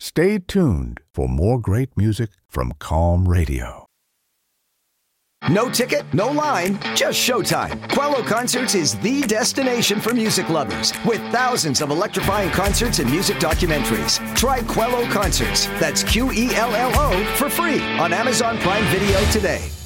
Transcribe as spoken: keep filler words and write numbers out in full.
Stay tuned for more great music from Calm Radio. No ticket, no line, just showtime. Quello Concerts is the destination for music lovers, with thousands of electrifying concerts and music documentaries. Try Quello Concerts, that's Q E L L O, for free on Amazon Prime Video today.